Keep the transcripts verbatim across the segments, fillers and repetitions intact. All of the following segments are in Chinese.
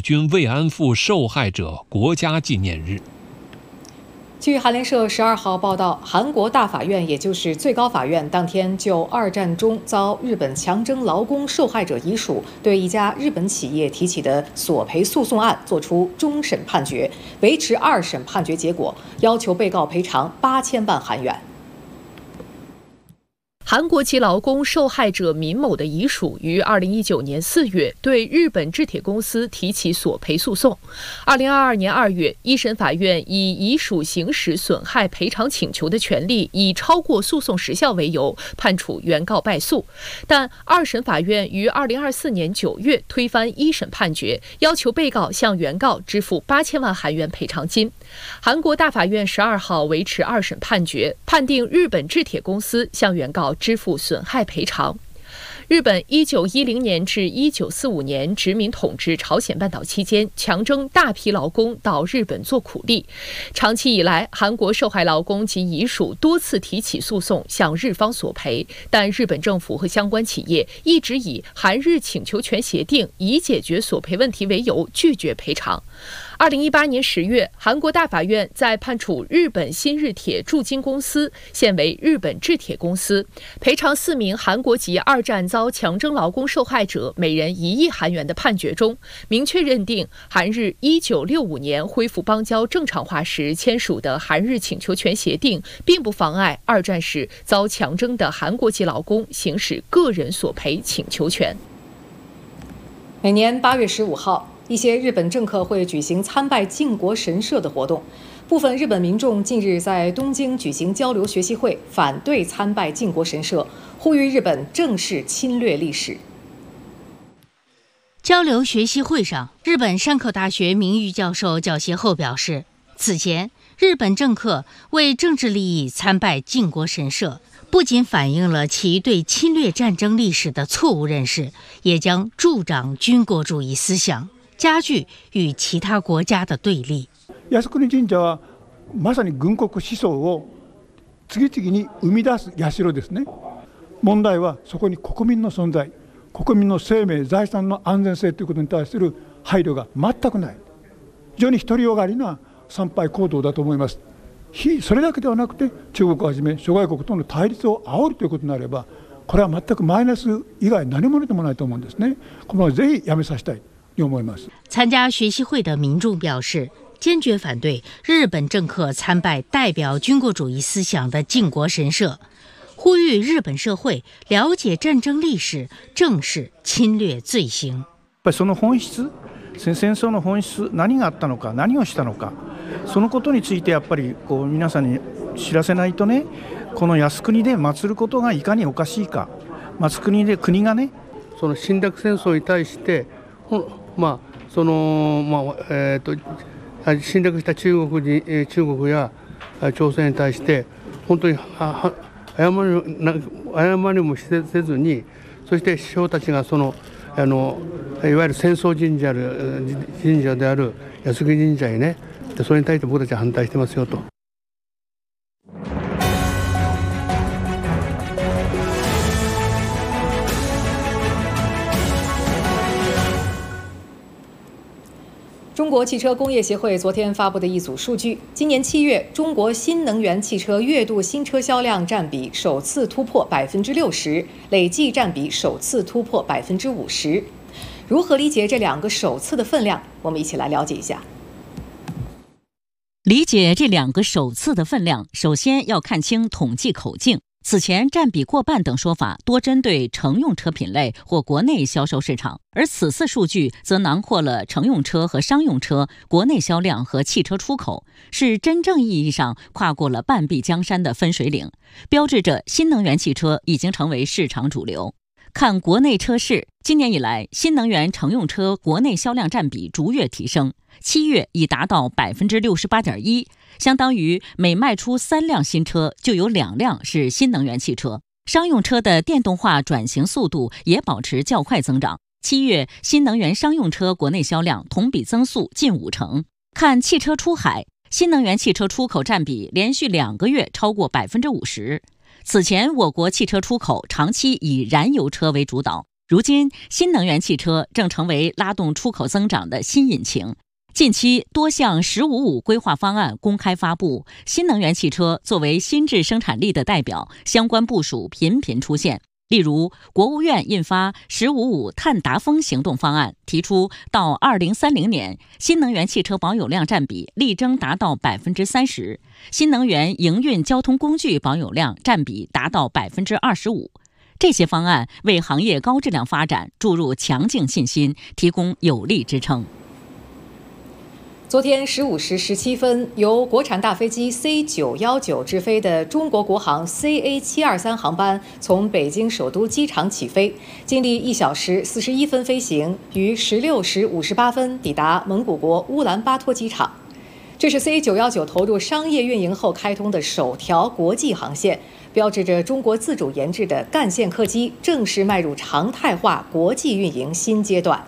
军慰安妇受害者国家纪念日。 据韩联社十二号报道，韩国大法院，也就是最高法院，当天就二战中遭日本强征劳工受害者遗属对一家日本企业提起的索赔诉讼案作出终审判决，维持二审判决结果，要求被告赔偿八千万韩元。 韩国籍劳工受害者民某的遗属于二零一九年四月对日本制铁公司提起索赔诉讼。二零二二年二月，一审法院以遗属行使损害赔偿请求的权利已超过诉讼时效为由，判处原告败诉。但二审法院于二零二四年九月推翻一审判决，要求被告向原告支付八千万韩元赔偿金。韩国大法院十二号维持二审判决，判定日本制铁公司向原告支付损害赔偿。日本一九一零年至一九四五年殖民统治朝鲜半岛期间，强征大批劳工到日本做苦力。长期以来，韩国受害劳工及遗属多次提起诉讼向日方索赔，但日本政府和相关企业一直以韩日请求权协定以解决索赔问题为由，拒绝赔偿。二零一八年十月，韩国大法院在判处日本新日铁铸金公司（现为日本制铁公司）赔偿四名韩国籍二战遭强征劳工受害者每人一亿韩元的判决中，明确认定韩日一九六五年恢复邦交正常化时签署的韩日请求权协定，并不妨碍二战时遭强征的韩国籍劳工行使个人索赔请求权。 每年八月十五号，一些日本政客会举行参拜靖国神社的活动。部分日本民众近日在东京举行交流学习会，反对参拜靖国神社，呼吁日本正视侵略历史。 交流学习会上，日本山口大学名誉教授缴械后表示，此前日本政客为政治利益参拜靖国神社，不仅反映了其对侵略战争历史的错误认识，也将助长军国主义思想，加劇与其他国家的对立。 靖国神社はまさに軍国思想を次々に生み出す社ですね。問題はそこに国民の存在、国民の生命、財産の安全性ということに対する配慮が全くない。非常に独りよがりな参拝行動だと思います。それだけではなくて、中国をはじめ諸外国との対立を煽るということになれば、これは全くマイナス以外何者でもないと思うんですね。このぜひやめさせたい。 参加学习会的民众表示，坚决反对日本政客参拜代表军国主义思想的靖国神社，呼吁日本社会了解战争历史，正视侵略罪行。 やっぱりその本質、戦争の本質、何があったのか、何をしたのか、そのことについてやっぱりこう皆さんに知らせないとね、この靖国で祀ることがいかにおかしいか、靖国で国がね、 その侵略戦争に対して。まあそのまあえー、と侵略した中国に中国や朝鮮に対して本当に謝り謝りもせずに、そして首相たちがそのあのいわゆる戦争神社神社である靖国神社にね、それに対して僕たちは反対してますよと。 中国汽车工业协会昨天发布的一组数据，今年七月，中国新能源汽车月度新车销量占比首次突破百分之六十，累计占比首次突破百分之五十。如何理解这两个首次的分量？我们一起来了解一下。 理解这两个首次的分量，首先要看清统计口径。此前占比过半等说法多针对乘用车品类或国内销售市场，而此次数据则囊括了乘用车和商用车、国内销量和汽车出口，是真正意义上跨过了半壁江山的分水岭，标志着新能源汽车已经成为市场主流。看国内车市，今年以来，新能源乘用车国内销量占比逐月提升，七月已达到百分之六十八点一，相当于每卖出三辆新车就有两辆是新能源汽车。商用车的电动化转型速度也保持较快增长，七月新能源商用车国内销量同比增速近五成。看汽车出海，新能源汽车出口占比连续两个月超过百分之五十。此前，我国汽车出口长期以燃油车为主导， 如今，新能源汽车正成为拉动出口增长的新引擎。近期，多项“十五五”规划方案公开发布，新能源汽车作为新质生产力的代表，相关部署频频出现。例如，国务院印发“十五五”碳达峰行动方案，提出到二零三零年，新能源汽车保有量占比力争达到百分之三十，新能源营运交通工具保有量占比达到百分之二十五。这些方案为行业高质量发展注入强劲信心，提供有力支撑。 昨天十五时十七分，由国产大飞机 C 九一九直飞的中国国航 C A 七二三航班从北京首都机场起飞，经历一小时四十一分飞行，于十六时五十八分抵达蒙古国乌兰巴托机场。这是 C 九一九投入商业运营后开通的首条国际航线，标志着中国自主研制的干线客机正式迈入常态化国际运营新阶段。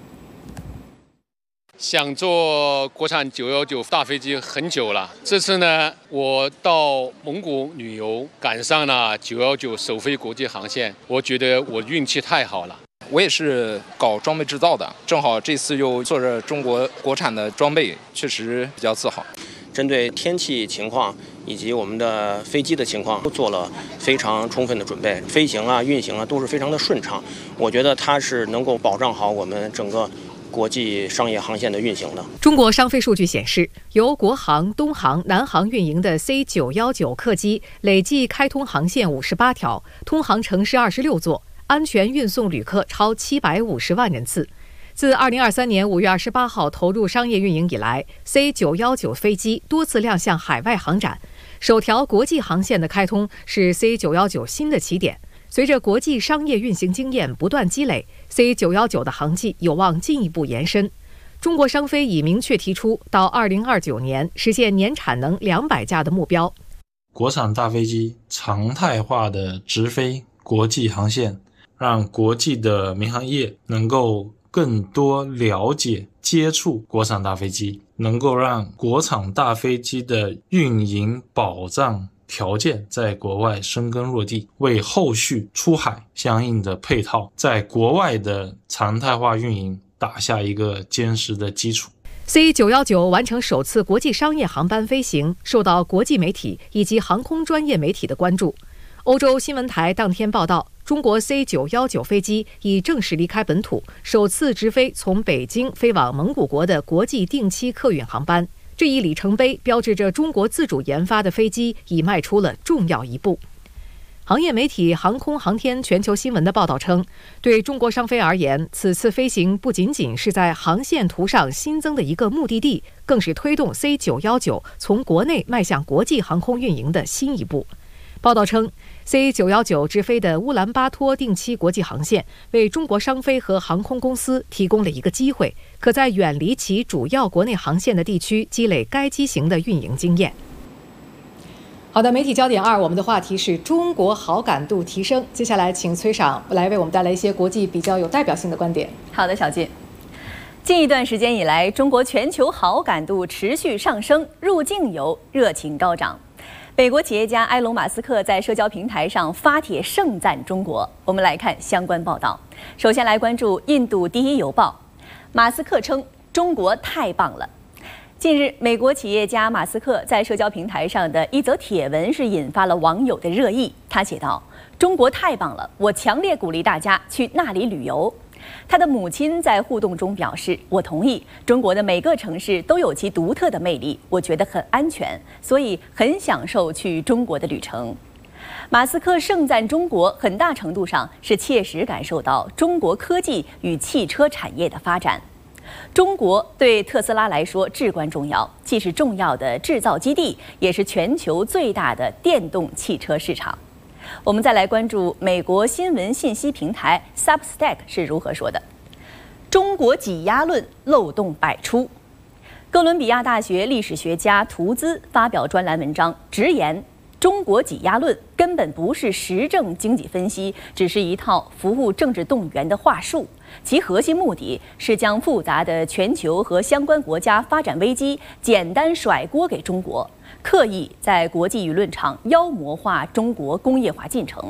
想坐国产九一九大飞机很久了，这次呢，我到蒙古旅游，赶上了九一九首飞国际航线，我觉得我运气太好了。 我也是搞装备制造的，正好这次又坐着中国国产的装备，确实比较自豪。 针对天气情况以及我们的飞机的情况，都做了非常充分的准备，飞行啊、运行啊都是非常的顺畅。我觉得它是能够保障好我们整个国际商业航线的运行的。 中国商飞数据显示，由国航、东航、南航运营的 C 九一九客机累计开通航线五十八条，通航城市二十六座，安全运送旅客超七百五十万人次。自二零二三年五月二十八号投入商业运营以来 ，C 九一九飞机多次亮相海外航展，首条国际航线的开通是 C 九一九新的起点。随着国际商业运行经验不断积累 ，C 九一九的航迹有望进一步延伸。中国商飞已明确提出，到二零二九年实现年产能两百架的目标。 国产大飞机常态化的直飞国际航线，让国际的民航业能够更多了解、接触国产大飞机，能够让国产大飞机的运营保障条件在国外生根落地，为后续出海相应的配套，在国外的常态化运营打下一个坚实的基础。 C 九一九完成首次国际商业航班飞行，受到国际媒体以及航空专业媒体的关注。欧洲新闻台当天报道，中国 C 九一九飞机已正式离开本土，首次直飞从北京飞往蒙古国的国际定期客运航班。这一里程碑标志着中国自主研发的飞机已迈出了重要一步。行业媒体航空航天全球新闻的报道称，对中国商飞而言，此次飞行不仅仅是在航线图上新增的一个目的地，更是推动 C 九一九从国内迈向国际航空运营的新一步。报道称 ，C 九一九直飞的乌兰巴托定期国际航线为中国商飞和航空公司提供了一个机会，可在远离其主要国内航线的地区积累该机型的运营经验。好的，媒体焦点二，我们的话题是中国好感度提升。接下来，请崔赏来为我们带来一些国际比较有代表性的观点。 好的，小静。近一段时间以来，中国全球好感度持续上升，入境游热情高涨。美国企业家埃隆·马斯克在社交平台上发帖盛赞中国。我们来看相关报道。首先来关注印度《第一邮报》，马斯克称中国太棒了。近日，美国企业家马斯克在社交平台上的一则帖文是引发了网友的热议。他写道：“中国太棒了，我强烈鼓励大家去那里旅游。”他的母亲在互动中表示：“我同意，中国的每个城市都有其独特的魅力，我觉得很安全，所以很享受去中国的旅程。”马斯克盛赞中国，很大程度上是切实感受到中国科技与汽车产业的发展。中国对特斯拉来说至关重要，既是重要的制造基地，也是全球最大的电动汽车市场。我们再来关注美国新闻信息平台 Substack 是如何说的：“中国挤压论漏洞百出。”哥伦比亚大学历史学家图兹发表专栏文章，直言中国挤压论根本不是实证经济分析，只是一套服务政治动员的话术，其核心目的是将复杂的全球和相关国家发展危机简单甩锅给中国，刻意在国际舆论场妖魔化中国工业化进程。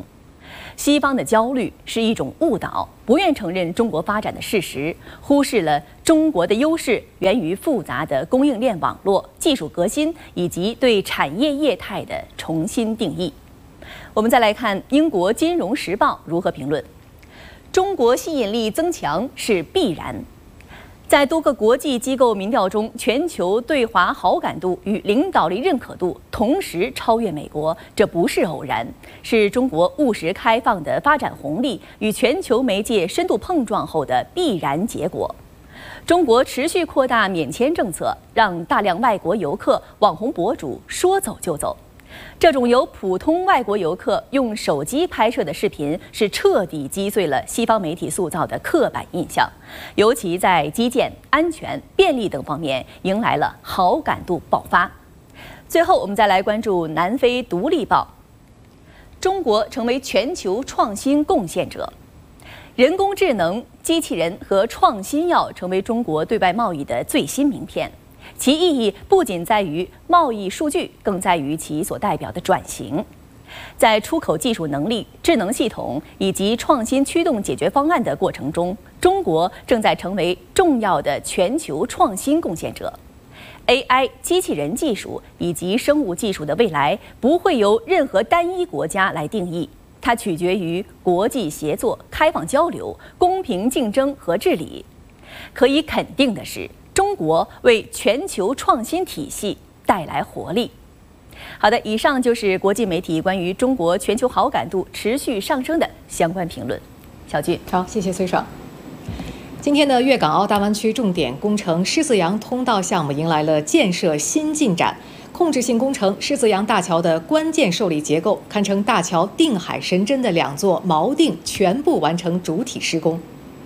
西方的焦虑是一种误导，不愿承认中国发展的事实，忽视了中国的优势源于复杂的供应链网络、技术革新以及对产业业态的重新定义。我们再来看英国《金融时报》如何评论：中国吸引力增强是必然。在多个国际机构民调中，全球对华好感度与领导力认可度同时超越美国，这不是偶然，是中国务实开放的发展红利与全球媒介深度碰撞后的必然结果。中国持续扩大免签政策，让大量外国游客、网红博主说走就走。这种由普通外国游客用手机拍摄的视频，是彻底击碎了西方媒体塑造的刻板印象，尤其在基建、安全、便利等方面迎来了好感度爆发。最后，我们再来关注南非《独立报》，中国成为全球创新贡献者。人工智能、机器人和创新药成为中国对外贸易的最新名片。其意义不仅在于贸易数据，更在于其所代表的转型。在出口技术能力、智能系统以及创新驱动解决方案的过程中，中国正在成为重要的全球创新贡献者。A I、机器人技术以及生物技术的未来不会由任何单一国家来定义，它取决于国际协作、开放交流、公平竞争和治理。可以肯定的是，中国为全球创新体系带来活力。好的，以上就是国际媒体关于中国全球好感度持续上升的相关评论。小俊， 好，谢谢崔爽。今天的粤港澳大湾区重点工程狮子洋通道项目迎来了建设新进展。控制性工程狮子洋大桥的关键受力结构，堪称大桥定海神针的两座锚定全部完成主体施工。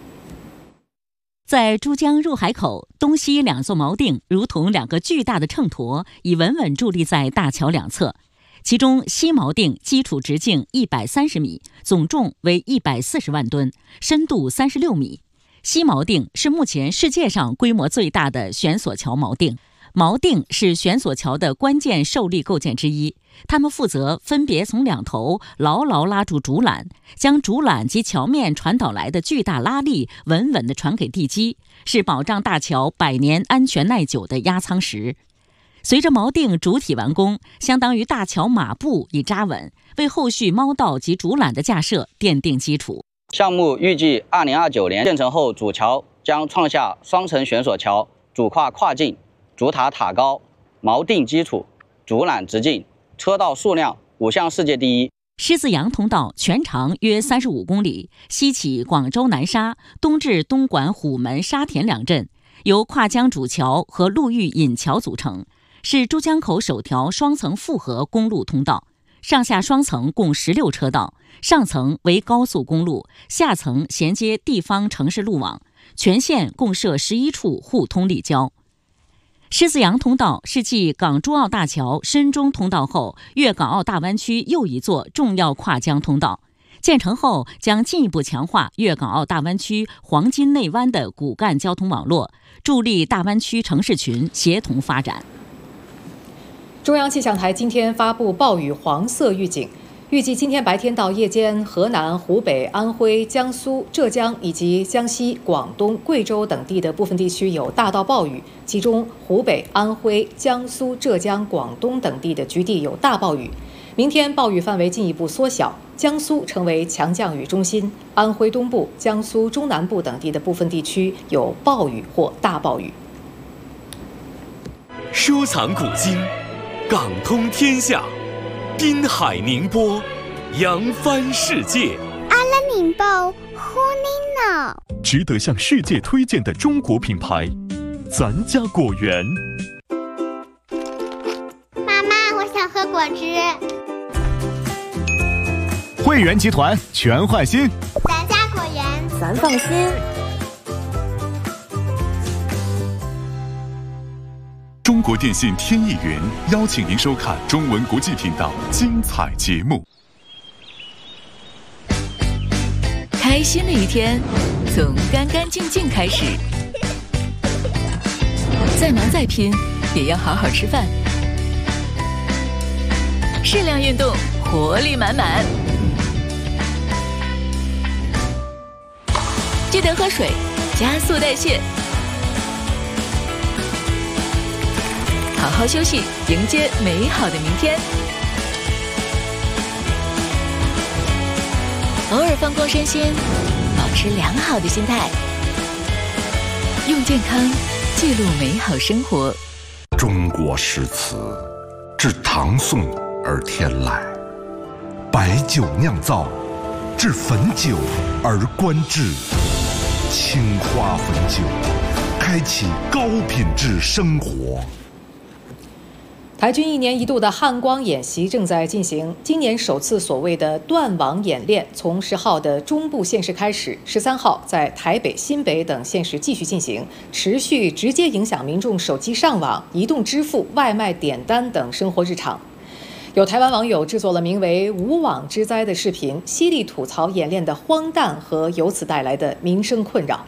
在珠江入海口东西两座锚定如同两个巨大的秤砣，已稳稳伫立在大桥两侧。其中西锚定基础直径一百三十米，总重为一百四十万吨，深度三十六米。西锚定是目前世界上规模最大的悬索桥锚定。锚定是悬索桥的关键受力构件之一，它们负责分别从两头牢牢拉住竹缆，将竹缆及桥面传导来的巨大拉力稳稳地传给地基，是保障大桥百年安全耐久的压舱石。随着锚定主体完工，相当于大桥马步已扎稳，为后续锚道及竹缆的架设奠定基础。 项目预计二零二九年建成后，主桥将创下双层悬索桥、主跨跨境、主塔塔高、锚定基础、竹缆直径、车道数量五项世界第一。 狮子洋通道全长约三十五公里，西起广州南沙，东至东莞虎门、沙田两镇，由跨江主桥和陆域引桥组成，是珠江口首条双层复合公路通道。上下双层共十六车道，上层为高速公路，下层衔接地方城市路网，全线共设十一处互通立交。狮子洋通道是继港珠澳大桥深中通道后，粤港澳大湾区又一座重要跨江通道。建成后将进一步强化粤港澳大湾区黄金内湾的骨干交通网络，助力大湾区城市群协同发展。 中央气象台今天发布暴雨黄色预警，预计今天白天到夜间，河南、湖北、安徽、江苏、浙江以及江西、广东、贵州等地的部分地区有大到暴雨，其中湖北、安徽、江苏、浙江、广东等地的局地有大暴雨。明天暴雨范围进一步缩小，江苏成为强降雨中心，安徽东部、江苏中南部等地的部分地区有暴雨或大暴雨。 收藏古今，港通天下。滨海宁波，扬帆世界。 阿拉宁报呼尼脑， 值得向世界推荐的中国品牌，咱家果园。 妈妈，我想喝果汁。 汇源集团全换新， 咱家果园， 咱放心。 中国电信天翼云邀请您收看中文国际频道精彩节目。 开心的一天从干干净净开始，再忙再拼也要好好吃饭，适量运动，活力满满。 记得喝水，加速代谢。好好休息，迎接美好的明天。偶尔放空身心，保持良好的心态，用健康记录美好生活。 中国诗词自唐宋而天来，白酒酿造，至汾酒而观致，青花汾酒，开启高品质生活。 台军一年一度的汉光演习正在进行，今年首次所谓的断网演练从十号的中部县市开始，十三号在台北、新北等县市继续进行，持续直接影响民众手机上网、移动支付、外卖点单等生活日常。有台湾网友制作了名为“无网之灾”的视频，犀利吐槽演练的荒诞和由此带来的民生困扰。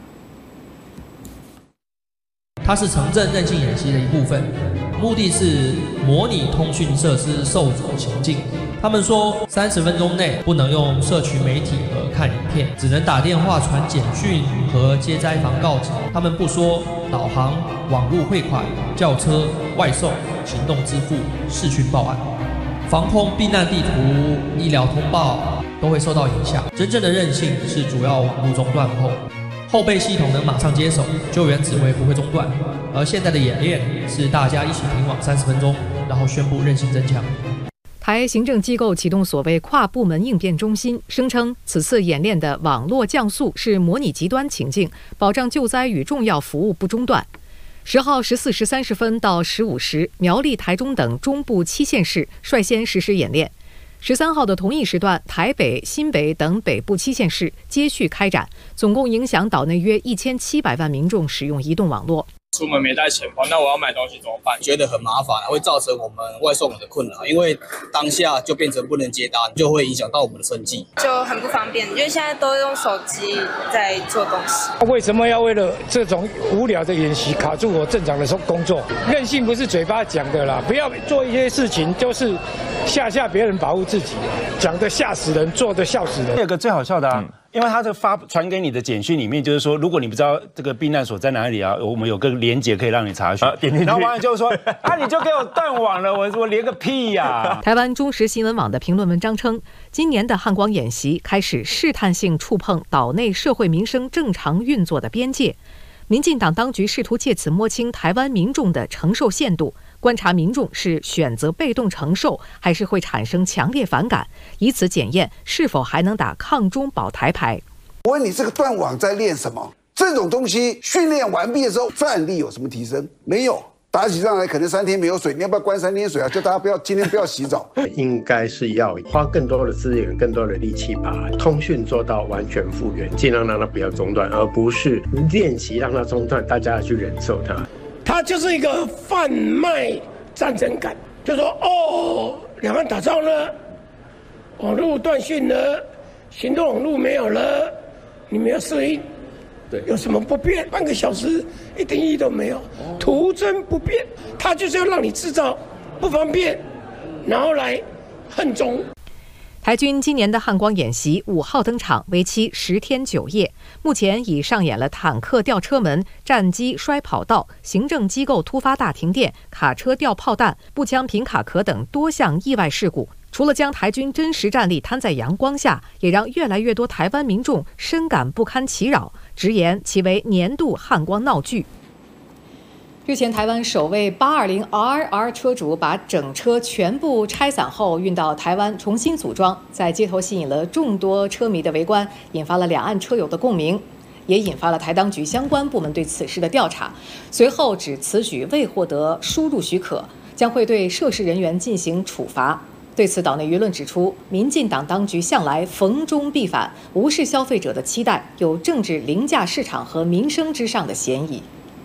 它是城镇韧性演习的一部分，目的是模拟通讯设施受阻情境。他们说，三十分钟内不能用社群媒体和看影片，只能打电话、传简讯和接灾防告警。他们不说导航、网络汇款、叫车、外送、行动支付、视讯报案、防空避难地图、医疗通报都会受到影响。真正的韧性是主要网络中断后，后备系统能马上接手，救援指挥不会中断。而现在的演练是大家一起停网三十分钟，然后宣布韧性增强。 台行政机构启动所谓跨部门应变中心，声称此次演练的网络降速是模拟极端情境，保障救灾与重要服务不中断。十号十四时三十分到十五时，苗栗、台中等中部七县市率先实施演练。十三号的同一时段，台北、新北等北部七县市接续开展，总共影响岛内约一千七百万民众使用移动网络。 出门没带钱包，那我要买东西怎么办？ 觉得很麻烦，会造成我们外送员的困扰，因为当下就变成不能接单，就会影响到我们的生计， 就很不方便。因为现在都用手机在做东西。 为什么要为了这种无聊的演习卡住我正常的工作？韧性不是嘴巴讲的啦，不要做一些事情就是吓吓别人，保护自己，讲的吓死人，做的笑死人。 有个最好笑的啊。嗯，因为他这个发传给你的简讯里面，就是说，如果你不知道这个避难所在哪里啊，我们有个连结可以让你查询。啊、点进去，然后网友就说：“啊，你就给我断网了，我我连个屁呀、啊！” 台湾中时新闻网的评论文章称，今年的汉光演习开始试探性触碰岛内社会民生正常运作的边界。民进党当局试图借此摸清台湾民众的承受限度，观察民众是选择被动承受，还是会产生强烈反感，以此检验是否还能打抗中保台牌。 我问你，这个断网在练什么？这种东西训练完毕的时候，战力有什么提升？没有。打起仗来可能三天没有水，你要不要关三天水啊？叫大家不要今天不要洗澡。 应该是要花更多的资源、更多的力气，把通讯做到完全复原，尽量让它不要中断，而不是练习让它中断，大家去忍受它。 它就是一个贩卖战争感，就说哦，两岸打仗了，网络断讯了，行动网络没有了，你们要适应。对，有什么不便？半个小时一点意义都没有，徒增不便。他就是要让你制造不方便，然后来恨中。 台军今年的汉光演习五号登场，为期十天九夜。目前已上演了坦克吊车门、战机摔跑道、行政机构突发大停电、卡车掉炮弹、步枪平卡壳等多项意外事故。除了将台军真实战力摊在阳光下，也让越来越多台湾民众深感不堪其扰，直言其为年度汉光闹剧。日前，台湾首位八二零 R R 车主把整车全部拆散后运到台湾重新组装，在街头吸引了众多车迷的围观，引发了两岸车友的共鸣，也引发了台当局相关部门对此事的调查。随后指此举未获得输入许可，将会对涉事人员进行处罚。对此，岛内舆论指出，民进党当局向来逢中必反，无视消费者的期待，有政治凌驾市场和民生之上的嫌疑。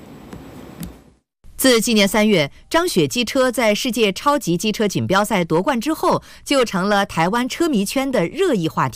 自今年三月，张雪机车在世界超级机车锦标赛夺冠之后，就成了台湾车迷圈的热议话题。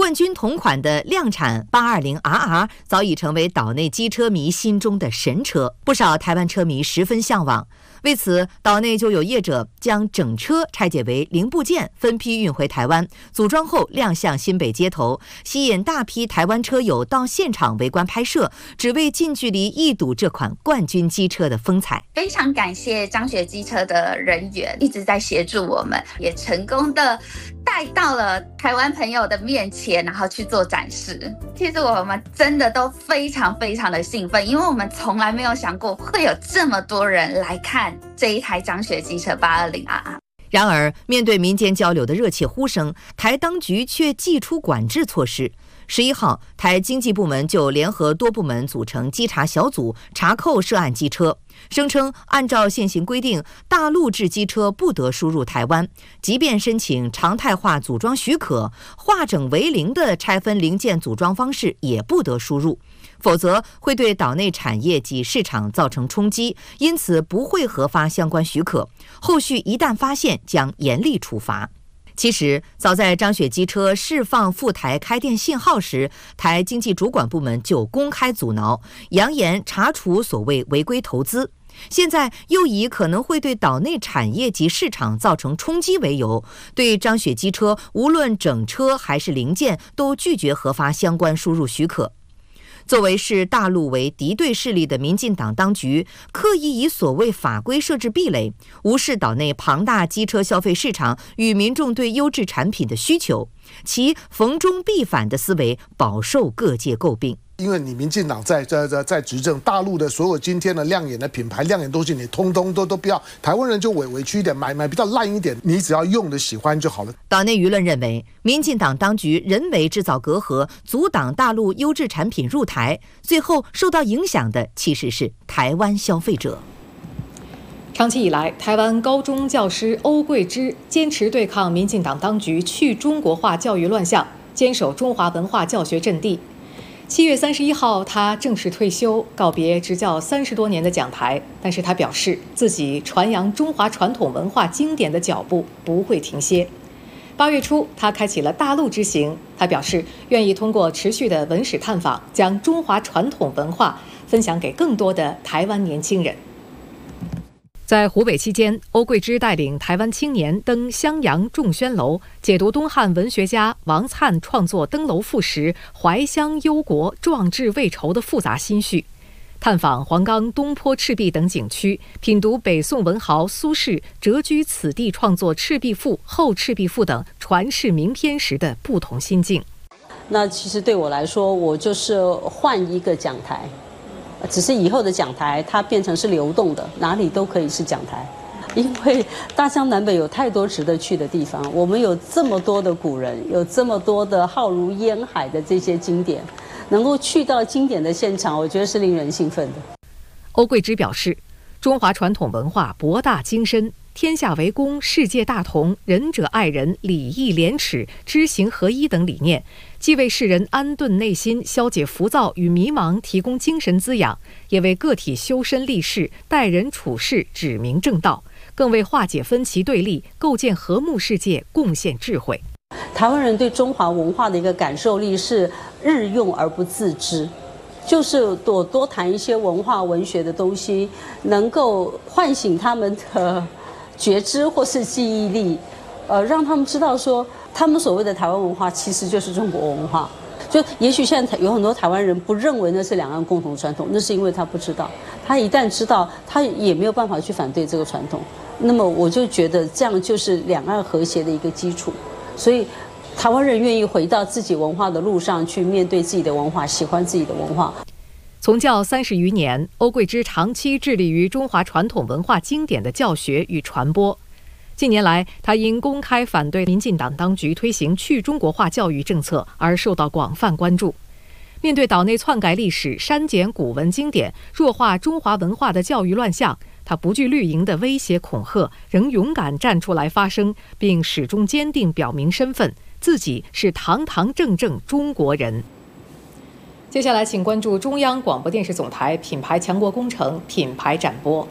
冠军同款的量产 八二零 R R 早已成为岛内机车迷心中的神车，不少台湾车迷十分向往。为此，岛内就有业者将整车拆解为零部件，分批运回台湾，组装后亮相新北街头，吸引大批台湾车友到现场围观拍摄，只为近距离一睹这款冠军机车的风采。 非常感谢张雪机车的人员一直在协助我们，也成功的带到了台湾朋友的面前，然后去做展示。其实我们真的都非常非常的兴奋，因为我们从来没有想过会有这么多人来看这一台张雪机车 八二零 R R。 然而，面对民间交流的热切呼声，台当局却祭出管制措施。十一号，台经济部门就联合多部门组成稽查小组，查扣涉案机车，声称按照现行规定，大陆制机车不得输入台湾，即便申请常态化组装许可，化整为零的拆分零件组装方式也不得输入，否则会对岛内产业及市场造成冲击，因此不会核发相关许可。后续一旦发现，将严厉处罚。其实，早在张雪机车释放赴台开店信号时，台经济主管部门就公开阻挠，扬言查处所谓违规投资。现在又以可能会对岛内产业及市场造成冲击为由，对张雪机车无论整车还是零件都拒绝核发相关输入许可。作为视大陆为敌对势力的民进党当局，刻意以所谓法规设置壁垒，无视岛内庞大机车消费市场与民众对优质产品的需求，其逢中必反的思维饱受各界诟病。 因为你民进党在在在在执政，大陆的所有今天的亮眼的品牌、亮眼东西，你通通都都不要。台湾人就委委屈一点，买买比较烂一点，你只要用的喜欢就好了。 岛内舆论认为，民进党当局人为制造隔阂，阻挡大陆优质产品入台，最后受到影响的其实是台湾消费者。 长期以来，台湾高中教师欧桂芝坚持对抗民进党当局去中国化教育乱象，坚守中华文化教学阵地。七月三十一号，他正式退休，告别执教三十多年的讲台。但是他表示，自己传扬中华传统文化经典的脚步不会停歇。八月初，他开启了大陆之行。他表示，愿意通过持续的文史探访，将中华传统文化分享给更多的台湾年轻人。在湖北期间，欧桂芝带领台湾青年登襄阳仲宣楼，解读东汉文学家王粲创作《登楼赋》时怀乡忧国、壮志未酬的复杂心绪，探访黄冈、东坡、赤壁等景区，品读北宋文豪苏轼谪居此地创作《赤壁赋》《后赤壁赋》等传世名篇时的不同心境。 那其实对我来说，我就是换一个讲台。只是以后的讲台它变成是流动的，哪里都可以是讲台，因为大江南北有太多值得去的地方，我们有这么多的古人，有这么多的浩如烟海的这些经典，能够去到经典的现场，我觉得是令人兴奋的。 欧桂芝表示，中华传统文化博大精深，天下为公，世界大同，仁者爱人，礼义廉耻，知行合一等理念，既为世人安顿内心、消解浮躁与迷茫提供精神滋养，也为个体修身立世、待人处事指明正道，更为化解分歧对立、构建和睦世界贡献智慧。 台湾人对中华文化的一个感受力是日用而不自知，就是多多谈一些文化文学的东西，能够唤醒他们的觉知或是记忆力，呃，让他们知道说，他们所谓的台湾文化其实就是中国文化。就也许现在有很多台湾人不认为那是两岸共同传统，那是因为他不知道。他一旦知道，他也没有办法去反对这个传统。那么我就觉得这样就是两岸和谐的一个基础。所以台湾人愿意回到自己文化的路上去，面对自己的文化，喜欢自己的文化。 从教三十余年，欧桂芝长期致力于中华传统文化经典的教学与传播。近年来，他因公开反对民进党当局推行去中国化教育政策而受到广泛关注。面对岛内篡改历史、删减古文经典、弱化中华文化的教育乱象，他不惧绿营的威胁恐吓，仍勇敢站出来发声，并始终坚定表明身份，自己是堂堂正正中国人。接下来，请关注中央广播电视总台品牌强国工程品牌展播。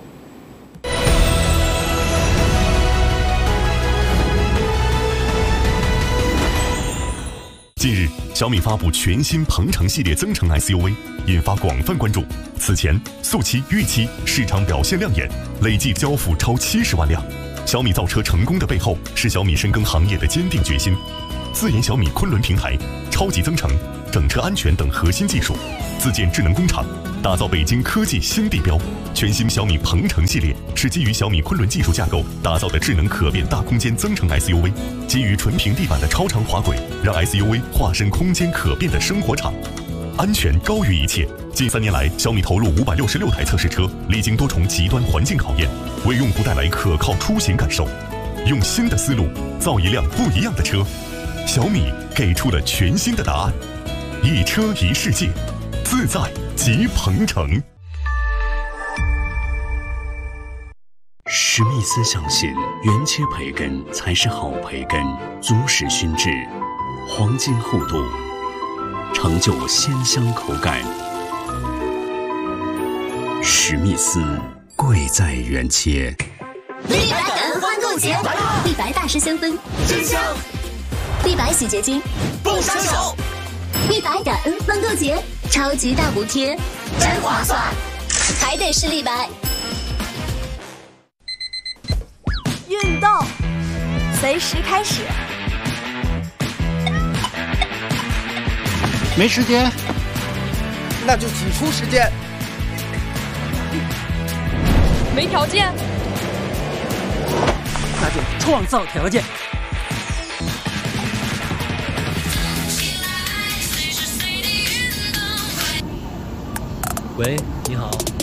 近日，小米发布全新鹏程系列增程 S U V， 引发广泛关注。此前，速七、豫七市场表现亮眼，累计交付超七十万辆。小米造车成功的背后，是小米深耕行业的坚定决心。自研小米昆仑平台、超级增程、整车安全等核心技术，自建智能工厂，打造北京科技新地标。全新小米鹏程系列是基于小米昆仑技术架构打造的智能可变大空间增程 S U V， 基于纯平地板的超长滑轨，让 S U V 化身空间可变的生活场。安全高于一切。近三年来，小米投入五百六十六台测试车，历经多重极端环境考验，为用户带来可靠出行感受。用新的思路造一辆不一样的车，小米给出了全新的答案。一车一世界，自在即鹏程。 史密斯相信，原切培根才是好培根，足使熏制，黄金厚度，成就鲜香口感。史密斯，贵在原切。 立白感恩欢购节，立白大师香氛真香，立白洗洁精不伤手。立白感恩欢购节，超级大补贴，真划算，还得是立白。 运动，随时开始。 没时间，那就挤出时间。 没条件， 那就创造条件。 喂，你好。